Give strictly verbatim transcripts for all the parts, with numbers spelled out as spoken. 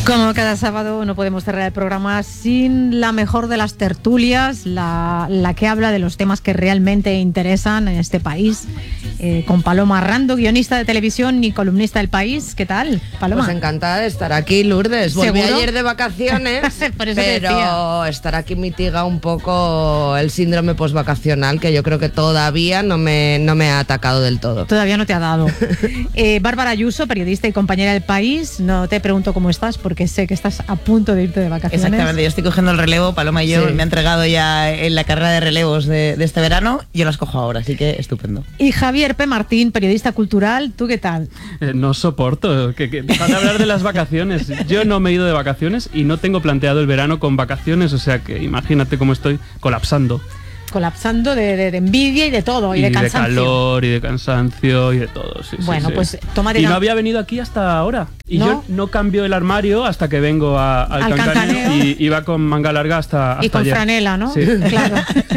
Como cada sábado no podemos cerrar el programa sin la mejor de las tertulias, la, la que habla de los temas que realmente interesan en este país, eh, con Paloma Rando, guionista de televisión y columnista del País. ¿Qué tal, Paloma? Pues encantada de estar aquí, Lourdes. Volví ¿Seguro? ayer de vacaciones, Por eso te pero decía. estar aquí mitiga un poco el síndrome postvacacional, que yo creo que todavía no me, no me ha atacado del todo. Todavía no te ha dado. Eh, Bárbara Ayuso, periodista y compañera del País, no te pregunto cómo estás porque sé que estás a punto de irte de vacaciones. Exactamente, yo estoy cogiendo el relevo. Paloma y yo Sí. me ha entregado ya en la carrera de relevos de, de este verano. Yo las cojo ahora, así que estupendo. Y Javier P. Martín, periodista cultural, ¿tú qué tal? Eh, no soporto que, que van a hablar de las vacaciones. Yo no me he ido de vacaciones y no tengo planteado el verano con vacaciones, o sea que imagínate cómo estoy colapsando. Colapsando de, de, de envidia y de todo, y, Y de de cansancio. calor, y de cansancio, y de todo. Sí, sí, Bueno, sí. pues tómate Y una- no había venido aquí hasta ahora. Y ¿No? yo no cambio el armario hasta que vengo a- al, Al cancaneo, cancaneo. y iba con manga larga hasta, hasta Y con ayer. franela, ¿no? Sí. Claro.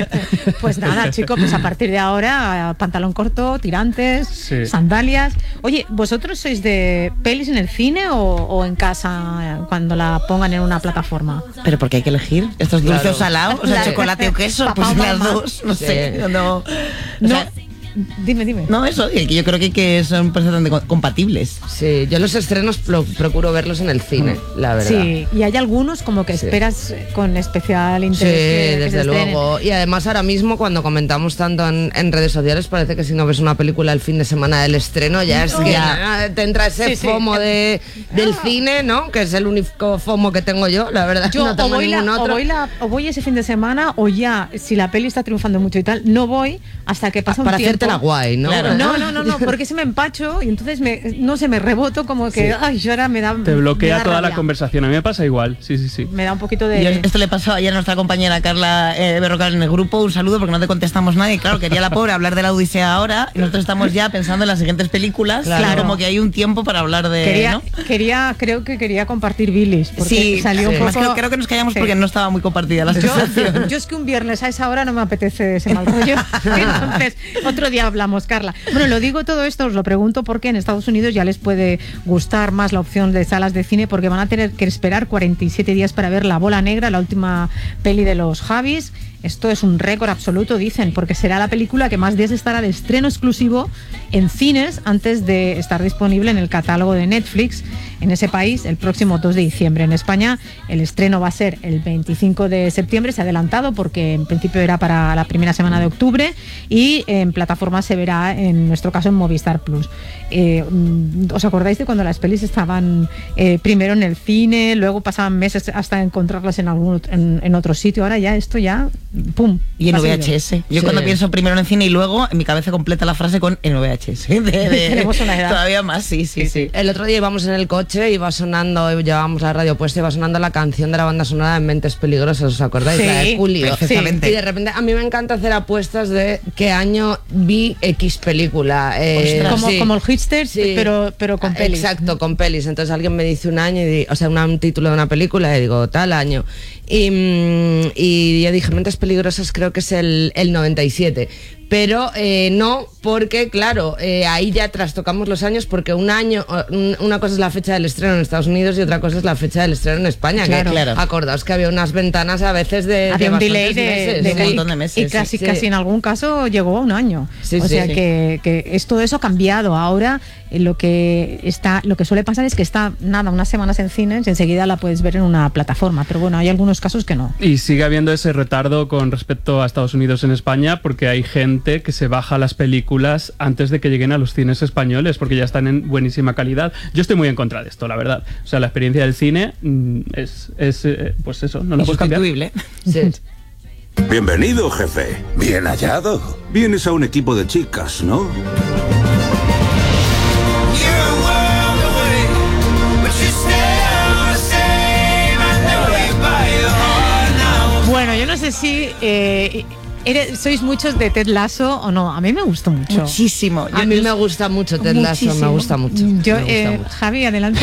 Pues nada, chicos, pues a partir de ahora, pantalón corto, tirantes, Sí. sandalias. Oye, ¿vosotros sois de pelis en el cine o, o en casa eh, cuando la pongan en una plataforma? Pero porque hay que elegir. ¿Esto es dulce Claro. o salado? O sea, Claro. chocolate o queso, Papá pues o las mamá. dos. No Sí. sé, no... o No, sea, dime, dime. no, eso, que yo creo que, que son perfectamente co- compatibles. Sí, yo los estrenos pro- procuro verlos en el cine, la verdad. Sí, y hay algunos como que Sí. esperas eh, con especial Sí, interés. que- que se desde estrenen. luego. Y además ahora mismo cuando comentamos tanto en, en redes sociales parece que si no ves una película el fin de semana del estreno ya es que Ya. ah, te entra ese Sí, sí. FOMO de, del cine, ¿no? Que es el único FOMO que tengo yo, la verdad. Yo no o, tengo voy la- ningún o otro. voy la- o voy ese fin de semana o ya, si la peli está triunfando mucho y tal, no voy hasta que pasa un Para tiempo. hacerte la guay, ¿no? Claro. No, no, no, no, porque se me empacho y entonces me, no sé, me reboto como que, ay, yo ahora me da. Te me bloquea da toda la rabia. conversación. A mí me pasa igual. Sí, sí, sí. Me da un poquito Y de. esto le pasó ayer a nuestra compañera Carla eh, Berrocal en el grupo. Un saludo porque no te contestamos nada. Y claro, quería la pobre hablar de la Odisea ahora. Y nosotros estamos ya pensando en las siguientes películas. Claro. Y como que hay un tiempo para hablar de. Quería, ¿no? quería, creo que quería compartir bilis. Porque Sí, salió sí. un Más poco. creo, creo que nos callamos Sí. porque no estaba muy compartida la Yo, sensación. yo es que un viernes a esa hora no me apetece ese mal rollo. Entonces, otro día hablamos, Carla. Bueno, lo digo todo esto, os lo pregunto porque en Estados Unidos ya les puede gustar más la opción de salas de cine porque van a tener que esperar cuarenta y siete días para ver La Bola Negra, la última peli de los Javis. Esto es un récord absoluto, dicen, porque será la película que más días estará de estreno exclusivo en cines antes de estar disponible en el catálogo de Netflix en ese país el próximo dos de diciembre. En España el estreno va a ser el veinticinco de septiembre, se ha adelantado porque en principio era para la primera semana de octubre y en plataformas se verá, en nuestro caso, en Movistar Plus. Eh, ¿Os acordáis de cuando las pelis estaban eh, primero en el cine, luego pasaban meses hasta encontrarlas en algún ot- en, en otro sitio? Ahora ya esto ya, ¡pum! Y en ha V sido. H S. Yo Sí. cuando pienso primero en el cine y luego en mi cabeza completa la frase con en V H S. De- de- Tenemos una edad. Todavía más, sí, sí, sí. El otro día íbamos en el coche, iba sonando, llevábamos la radio puesta, iba sonando la canción de la banda sonora de Mentes Peligrosas, ¿os acordáis? Sí, La de Julio. perfectamente. Y de repente a mí me encanta hacer apuestas de qué año vi X película. Eh, Ostras. Como, sí. como el Hipsters, Sí. pero, pero con Ah, pelis. Exacto, con pelis. Entonces alguien me dice un año, y di- o sea, una- un título de una película y digo, tal año. Y, mm, y yo dije, Mentes Peligrosas creo que es el, el noventa y siete. Pero eh, no, porque claro, eh, ahí ya trastocamos los años porque un año, un- una cosa es la fecha del estreno en Estados Unidos y otra cosa es la fecha del estreno en España. Claro. que, Claro. Acordaos que había unas ventanas a veces de, Había de un delay bastantes de, meses. de- un montón de meses, y casi, sí. casi en algún caso llegó a un año. Sí, o sí. sea que, que es, todo eso ha cambiado. Ahora eh, lo que está, lo que suele pasar es que está nada, unas semanas en cines y enseguida la puedes ver en una plataforma. Pero bueno, hay algunos casos que no. Y sigue habiendo ese retardo con respecto a Estados Unidos en España porque hay gente que se baja las películas antes de que lleguen a los cines españoles porque ya están en buenísima calidad. Yo estoy muy en contra de esto, la verdad. O sea, la experiencia del cine mm, es, es eh, pues eso, no lo puedes cambiar. Insustituible. Sí. Bienvenido, jefe. Bien hallado. Vienes a un equipo de chicas, ¿no? Bueno, yo no sé si eh, ¿eres, ¿sois muchos de Ted Lasso o no? A mí me gustó mucho. Muchísimo. A mí me gusta mucho Ted Lasso, me gusta mucho. Yo, me gusta eh, mucho. Javi, adelante.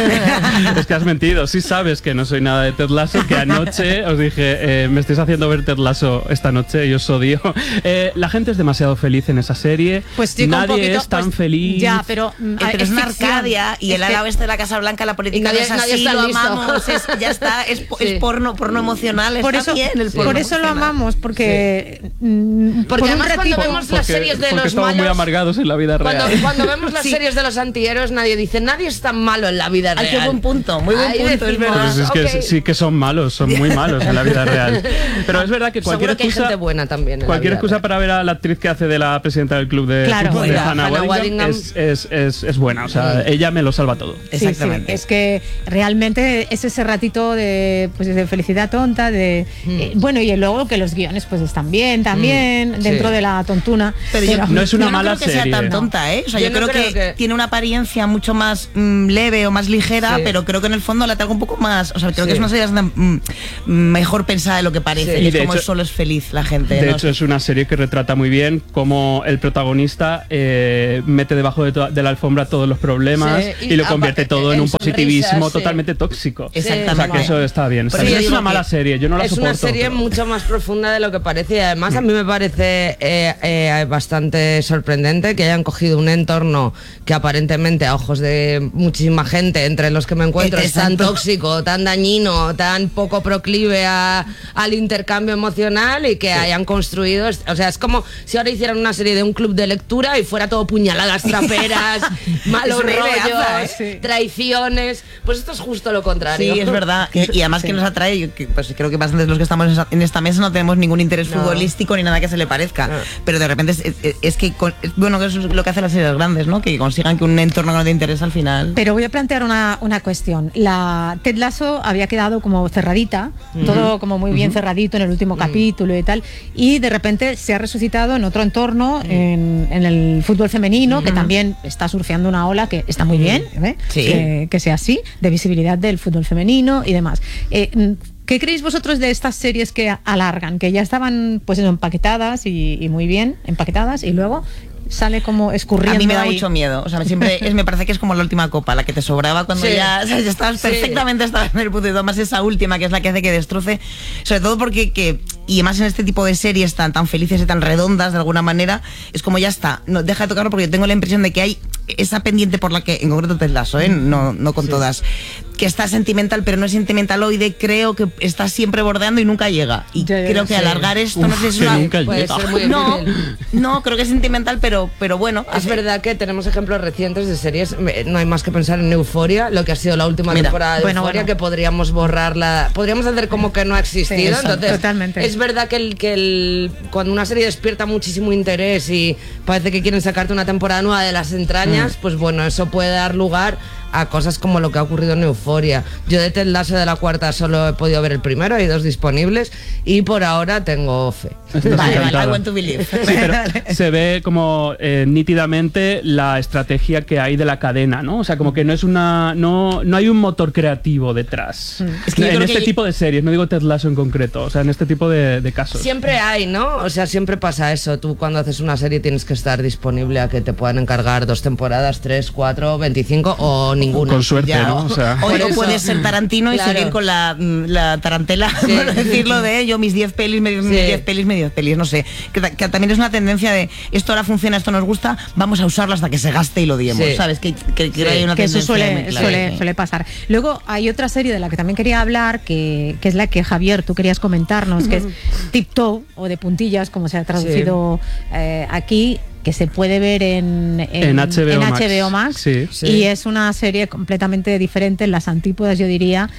Es que has mentido, sí sabes que no soy nada de Ted Lasso, que anoche os dije, eh, me estáis haciendo ver Ted Lasso esta noche y os odio. Eh, la gente es demasiado feliz en esa serie, Pues chico, nadie un poquito, es tan pues, feliz. Ya, pero, Eh, pero es una ficción. Arcadia y Es el que- ala oeste de la Casa Blanca, la política Y nadie- no es nadie así, está lo listo. amamos, es- ya está, es, po- Sí. es porno, porno emocional, Por está eso, bien el porno por eso lo emocional. amamos, porque, mm, Porque por un además cuando ratito- vemos las porque, series de porque los estamos muy malos- amargados en la vida Cuando, real. cuando vemos las Sí. series de los antihéroes, nadie dice, nadie es tan malo en la vida real. Ay, qué buen punto, muy buen Ahí punto, es decimos, verdad. Pues es que ok. sí que son malos, son muy malos en la vida real. Pero es verdad que cualquier Seguro que hay excusa, gente buena también en la cualquier vida excusa real. para ver a la actriz que hace de la presidenta del club de, Claro. fútbol, de Buena, Hannah, Hannah Waddingham, Waddingham. Es, es, es, es buena. O sea, ella me lo salva todo. Sí, sí, Exactamente. es que realmente es ese ratito de, pues, de felicidad tonta, de eh, bueno, y luego que los guiones pues están bien también, Mm, dentro sí. de la tontuna. Pero yo, No es una yo no mala creo que serie. sea tan No. tonta, ¿eh? O sea, yo, Yo no creo, creo que, que- tiene una apariencia mucho más mm, leve o más ligera, Sí. pero creo que en el fondo la tengo un poco más. O sea, creo Sí. que es una serie bastante, mm, mejor pensada de lo que parece. Sí. Y Y es de como hecho- solo es feliz la gente. De ¿no? hecho, es una serie que retrata muy bien cómo el protagonista eh, mete debajo de, to- de la alfombra todos los problemas Sí, y, y lo apa- convierte todo en en un positivismo sonrisas, sí. totalmente tóxico. Exactamente. O sea, que eso está bien. Está Por bien. eso No es digo una mala que serie, yo no la es soporto. una serie pero- mucho más profunda de lo que parece y además a mí me parece eh, eh, bastante sorprendente que hayan cogido un entorno que aparentemente a ojos de muchísima gente, entre los que me encuentro, es tan Exacto. tóxico, tan dañino, tan poco proclive a- al intercambio emocional y que hayan construido, o sea, es como si ahora hicieran una serie de un club de lectura y fuera todo puñaladas traperas, malos Es una ideaza, rollos, ¿eh? traiciones, pues esto es justo lo contrario. Sí, es verdad. Y, y además que nos atrae, yo que, pues creo que bastantes de los que estamos en esa- en esta mesa no tenemos ningún interés No. futbolístico ni nada que se le parezca. No. Pero de repente es, es- es que, con- es- bueno, que eso es lo que hacen las series grandes, ¿no? Que consigan que un entorno que no te interesa al final. Pero voy a plantear una, una cuestión. La Ted Lasso había quedado como cerradita, todo como muy bien cerradito en el último capítulo y tal, y de repente se ha resucitado en otro entorno, en, en el fútbol femenino, que también está surfeando una ola que está muy bien, ¿eh? Sí. que, que sea así, de visibilidad del fútbol femenino y demás. Eh, ¿Qué creéis vosotros de estas series que alargan, que ya estaban pues eso, empaquetadas y, y muy bien empaquetadas y luego sale como escurriendo A mí me da ahí? mucho miedo. O sea, siempre es, me parece que es como la última copa, la que te sobraba cuando Sí. ya, o sea, ya estabas Sí. perfectamente estabas en el punto. Y además esa última que es la que hace que destroce. Sobre todo porque que, y además en este tipo de series tan, tan felices y tan redondas de alguna manera, es como ya está. No, deja de tocarlo porque yo tengo la impresión de que hay esa pendiente por la que, en concreto Ted Lasso, ¿eh? no, no con todas, que está sentimental, pero no es sentimentaloide, creo que está siempre bordeando y nunca llega. Y Ya, ya, creo que sí. alargar esto Uf, no sé si es que una- nunca Puede llega. ser muy no, difícil. no, creo que es sentimental, pero, pero bueno. Es verdad que tenemos ejemplos recientes de series, eh, no hay más que pensar en Euforia, lo que ha sido la última Mira, temporada de bueno, Euforia, bueno. que podríamos borrarla, podríamos hacer como que no ha existido. Sí, eso, Entonces, totalmente. es verdad que, el, que el, cuando una serie despierta muchísimo interés y parece que quieren sacarte una temporada nueva de las entrañas, Mm. pues bueno, eso puede dar lugar a cosas como lo que ha ocurrido en Euforia. Yo de Ted Lasso de la cuarta solo he podido ver el primero, hay dos disponibles y por ahora tengo fe. Estás Vale, vale, encantado. I want to believe. Sí, pero se ve como eh, nítidamente la estrategia que hay de la cadena, ¿no? O sea, como que no es una, no, no hay un motor creativo detrás. Es que yo en creo este que- tipo de series, no digo Ted Lasso en concreto, o sea, en este tipo de, de casos. Siempre hay, ¿no? O sea, siempre pasa eso. Tú cuando haces una serie tienes que estar disponible a que te puedan encargar dos temporadas, tres, cuatro, veinticinco o ninguna. Con suerte, Ya. ¿no? O sea, O Por o eso- puedes ser Tarantino y Claro. seguir con la, mm, la tarantela, Sí. por decirlo de yo, mis diez pelis, mis Sí. diez pelis, mis diez pelis, no sé. Que, ta- que también es una tendencia de esto ahora funciona, esto nos gusta, vamos a usarlo hasta que se gaste y lo diemos, Sí. ¿sabes? Que, que, que Sí. hay una Que eso tendencia suele, muy clara. suele, suele pasar. Luego hay otra serie de la que también quería hablar, que, que es la que Javier, tú querías comentarnos, que es Tiptoe, o de puntillas, como se ha traducido eh, aquí, que se puede ver en, En H B O Max. H B O Max. Sí. Sí. Y es una serie completamente diferente, en las antípodas yo diría,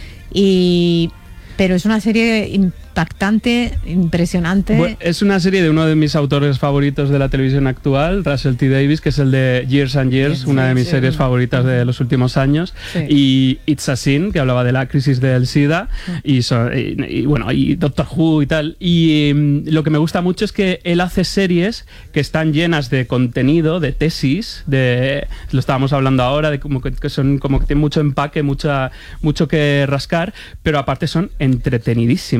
y pero es una serie impactante, impresionante. bueno, es una serie de uno de mis autores favoritos de la televisión actual, Russell T. Davies, que es el de Years and Years, una de mis sí. series favoritas de los últimos años, Sí. y It's a Sin, que hablaba de la crisis del SIDA, y, so- y- y, bueno, y Doctor Who y tal. Y mm, lo que me gusta mucho es que él hace series que están llenas de contenido, de tesis, de lo estábamos hablando ahora, de como que, que son como que tienen mucho empaque, mucha, mucho que rascar, pero aparte son entretenidísimas, ¿no? O sea,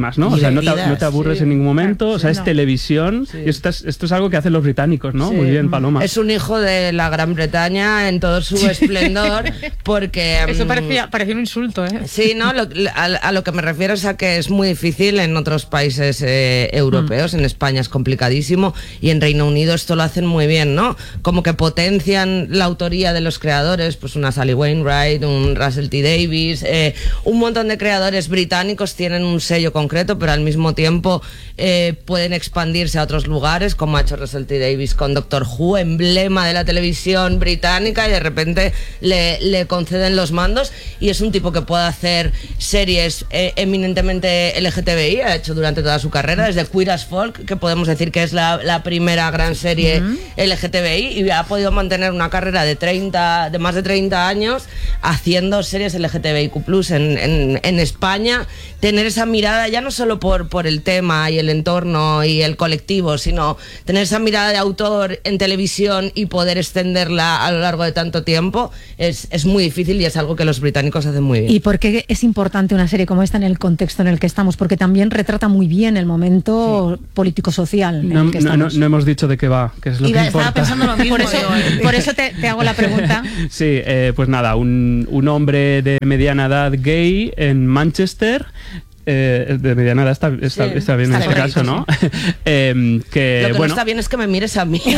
sea, no te, divertidas, no te aburres sí. en ningún momento, o sea, es no. televisión, Sí. y esto es, esto es algo que hacen los británicos, ¿no? Sí. Muy bien, Paloma. Es un hijo de la Gran Bretaña en todo su esplendor, porque... Eso mm, parecía, parecía un insulto, ¿eh? Sí, no, lo- a, a lo que me refiero es a que es muy difícil en otros países eh, europeos, en España es complicadísimo y en Reino Unido esto lo hacen muy bien, ¿no? Como que potencian la autoría de los creadores, pues una Sally Wainwright, un Russell T. Davies, eh, un montón de creadores británicos tienen un sello concreto, pero al mismo tiempo eh, pueden expandirse a otros lugares, como ha hecho Russell T. Davies con Doctor Who, emblema de la televisión británica, y de repente le, le conceden los mandos, y es un tipo que puede hacer series eh, eminentemente L G T B I, ha hecho durante toda su carrera, desde Queer as Folk, que podemos decir que es la, la primera gran serie uh-huh. L G T B I, y ha podido mantener una carrera de treinta, de más de treinta años haciendo series L G T B I Q plus en, en, en España, tener esa mirada ya no solo por, por el tema y el entorno y el colectivo, sino tener esa mirada de autor en televisión y poder extenderla a lo largo de tanto tiempo, es, es muy difícil y es algo que los británicos hacen muy bien. ¿Y por qué es importante una serie como esta en el contexto en el que estamos? Porque también retrata muy bien el momento sí. político-social en no, el que no, estamos. No, no hemos dicho de qué va, que es lo y que estaba importa. pensando lo mismo. Por eso, por eso te, te hago la pregunta. Sí, eh, pues nada, un, un hombre de mediana edad gay en Manchester. Eh, de mediana edad está, está, Sí, está bien está en este bien, caso, ¿no? eh, que, Lo que bueno, no está bien es que me mires a mí.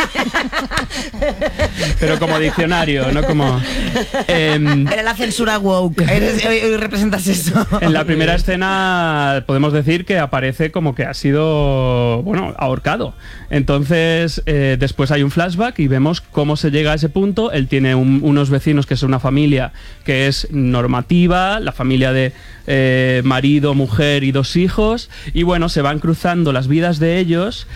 pero como diccionario, no como... Eh, Era la censura woke. Eres, hoy, hoy representas eso. En la primera escena podemos decir que aparece como que ha sido, bueno, ahorcado. Entonces, eh, después hay un flashback y vemos cómo se llega a ese punto. Él tiene un, unos vecinos que es una familia que es normativa, la familia de eh, marido, mujer y dos hijos. Y bueno, se van cruzando las vidas de ellos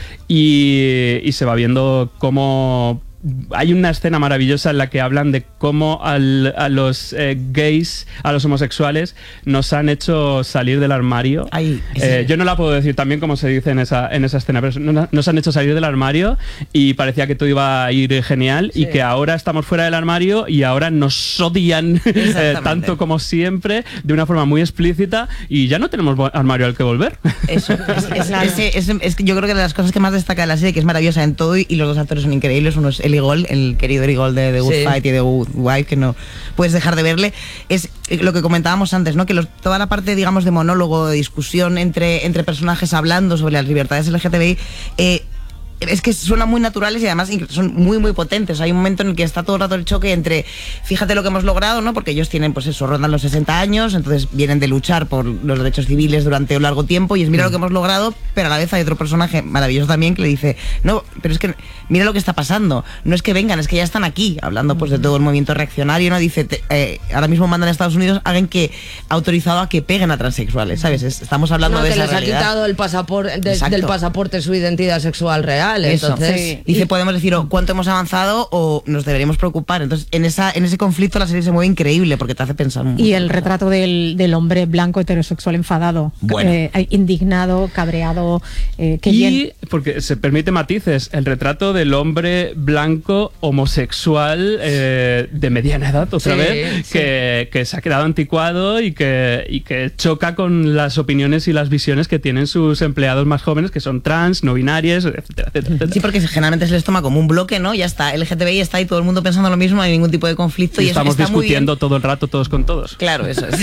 y, y se va viendo cómo... Hay una escena maravillosa en la que hablan de cómo al, a los eh, gays, a los homosexuales, nos han hecho salir del armario. Ay, eh, yo no la puedo decir también como se dice en esa, en esa escena, pero no, nos han hecho salir del armario y parecía que todo iba a ir genial sí. y que ahora estamos fuera del armario y ahora nos odian eh, tanto como siempre, de una forma muy explícita, y ya no tenemos armario al que volver. Eso, es, es, es, es, es que yo creo que de las cosas que más destaca de la serie, que es maravillosa en todo, y los dos actores son increíbles, uno es Eli Gold, el querido Eli Gold de The Good Sí. Fight y de Good Wife, que no puedes dejar de verle, es lo que comentábamos antes, ¿no? Que los, toda la parte, digamos, de monólogo, de discusión entre, entre personajes hablando sobre las libertades L G T B I, eh, es que suenan muy naturales y además son muy muy potentes. Hay un momento en el que está todo el rato el choque entre, fíjate lo que hemos logrado, ¿no? Porque ellos tienen, pues eso, rondan los sesenta años, entonces vienen de luchar por los derechos civiles durante un largo tiempo, y es mira lo que hemos logrado, pero a la vez hay otro personaje maravilloso también que le dice, no, pero es que mira lo que está pasando, no es que vengan, es que ya están aquí, hablando pues de todo el movimiento reaccionario, ¿no? Dice, te, eh, ahora mismo mandan a Estados Unidos, hagan que ha autorizado a que peguen a transexuales, ¿sabes? Es, estamos hablando No, de que esa les realidad. ha quitado el pasaporte, de, del pasaporte su identidad sexual real. Eso. Entonces, Sí. Dice, podemos decir o cuánto hemos avanzado o nos deberíamos preocupar. Entonces, en esa en ese conflicto la serie se mueve increíble porque te hace pensar mucho. Y el retrato del, del hombre blanco heterosexual enfadado, Bueno. eh, indignado, cabreado, eh, que y llen- porque se permite matices, el retrato del hombre blanco homosexual eh, de mediana edad otra Sí, vez sí. que, que se ha quedado anticuado y que, y que choca con las opiniones y las visiones que tienen sus empleados más jóvenes, que son trans, no binarias, etcétera, etcétera, etcétera. Sí, porque generalmente se les toma como un bloque, ¿no? Ya está, L G T B I está ahí, todo el mundo pensando lo mismo, no hay ningún tipo de conflicto. Y Y, eso estamos está muy bien. discutiendo todo el rato todos con todos. Claro, eso es.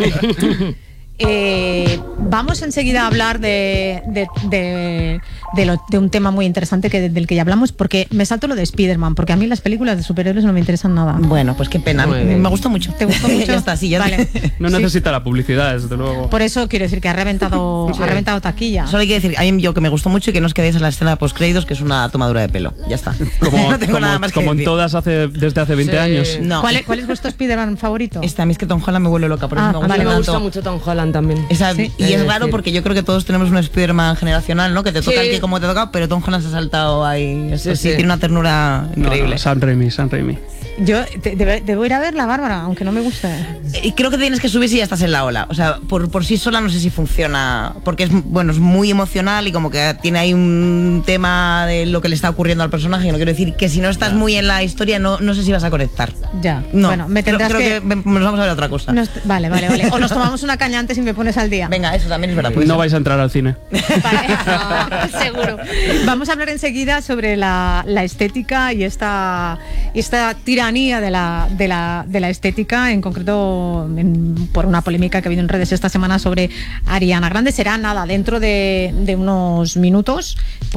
Eh, vamos enseguida a hablar de, de, de, de, lo- de un tema muy interesante que, del que ya hablamos, porque me salto lo de Spider-Man, porque a mí las películas de superhéroes no me interesan nada. Bueno, pues qué pena. Muy bien. Me gustó mucho. ¿Te gustó mucho? Ya está, sí, ya Vale. No Sí. necesita la publicidad, desde luego. Por eso quiero decir que ha reventado, ha reventado taquilla. Solo hay que decir, a mí yo que me gustó mucho y que no os quedéis en la escena de postcréditos, que es una tomadura de pelo. Ya está. Como, no tengo como- nada más que como en decir. todas hace, desde hace veinte Sí. años. No. ¿Cuál, es, ¿Cuál es vuestro Spider-Man favorito? Esta, a mí es que Tom Holland me vuelve loca, por eso Ah, me gusta vale, me tanto. gusta mucho Tom Holland también. Esa- Sí. y es Es raro decir- porque yo creo que todos tenemos un Spider-Man generacional, ¿no? Que te toca Sí. el que como te toca, pero Tom Holland se ha saltado ahí. Sí, Sí, sí. tiene una ternura No, increíble. no, Sam Raimi, Sam Raimi. Yo te- debe- debo ir a verla, Bárbara, aunque no me guste. Y creo que tienes que subir si ya estás en la ola. O sea, por, por sí sola no sé si funciona. Porque es, bueno, es muy emocional y como que tiene ahí un tema de lo que le está ocurriendo al personaje. No quiero decir que si no estás muy en la historia, no, no sé si vas a conectar. Ya, No, bueno, me tendrás creo, que... creo que nos vamos a ver otra cosa. Nos- vale, vale, vale. O nos tomamos una caña antes y me pones al día. Venga, eso también es verdad. puede No ser. vais a entrar al cine. Vale, no, seguro. Vamos a hablar enseguida sobre la, la estética y esta, y esta tiranía de la, de, la, de la estética, en concreto en- por una polémica que ha habido en redes esta semana sobre Ariana Grande. Será nada, dentro de, de unos minutos,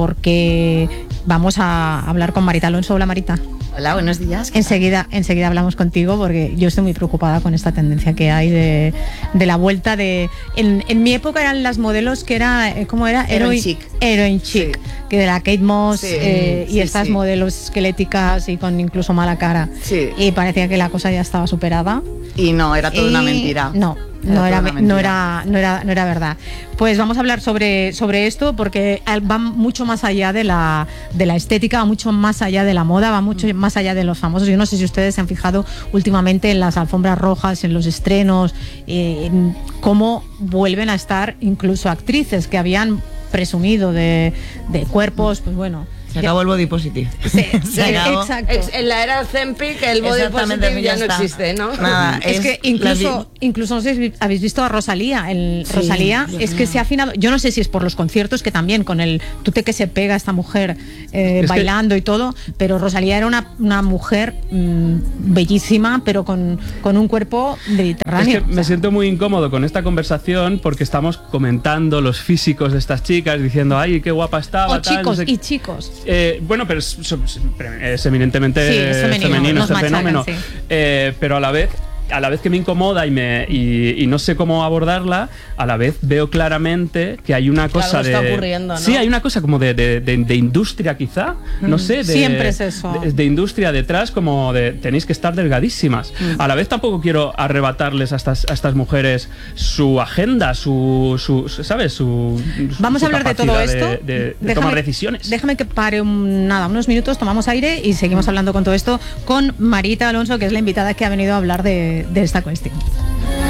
porque vamos a hablar con Marita Alonso. Hola, Marita. Hola, buenos días. Enseguida, enseguida hablamos contigo porque yo estoy muy preocupada con esta tendencia que hay de, de la vuelta de... En, en mi época eran las modelos que era... eh, ¿Cómo era? Heroin Heroi- chic. Heroin chic, Sí. que de la Kate Moss Sí, eh, y sí, estas sí. modelos esqueléticas y con incluso mala cara. Sí. Y parecía que la cosa ya estaba superada. Y no, era toda una Y mentira. No, no toda era, una no, mentira. era, no, era, no era verdad. Pues vamos a hablar sobre, sobre esto porque va mucho más allá de la, de la estética, va mucho más allá de la moda, va mucho Mm. más allá de los famosos. Yo no sé si ustedes se han fijado últimamente en las alfombras rojas, en los estrenos, eh, en cómo vuelven a estar incluso actrices que habían presumido de, de cuerpos, pues bueno. Se acabó el body positive. Sí, Se sí, acabó. exacto. Ex- En la era Zempic el body Exactamente, positive ya, ya no está. existe, ¿no? Nada, Es, que la incluso, vi- incluso no sé si habéis visto a Rosalía. El, Sí, Rosalía Dios es que mío. se ha afinado. Yo no sé si es por los conciertos, que también con el tute que se pega esta mujer eh, Es que- bailando y todo, pero Rosalía era una, una mujer mm, bellísima, pero con, con un cuerpo Es mediterráneo. que me siento muy incómodo con esta conversación porque estamos comentando los físicos de estas chicas, diciendo, ay, qué guapa estaba. o tal, no chicos sé qué". y chicos. Eh, bueno, pero es, es- es eminentemente Sí, es femenino, femenino nos este machacan, fenómeno. sí. Eh, pero a la vez, a la vez que me incomoda y, me, y, y no sé cómo abordarla, a la vez veo claramente que hay una cosa algo de... está ocurriendo, ¿no? Sí, hay una cosa como de, de, de- de industria quizá, no sé. De, Siempre es eso. De, de industria detrás, como de tenéis que estar delgadísimas. A la vez tampoco quiero arrebatarles a estas, a estas mujeres su agenda, su, su ¿sabes? Su, Vamos su a hablar de todo capacidad esto. De, de- de tomar decisiones. Déjame que pare un- nada, unos minutos, tomamos aire y seguimos hablando con todo esto con Marita Alonso, que es la invitada que ha venido a hablar de, de esta cuestión.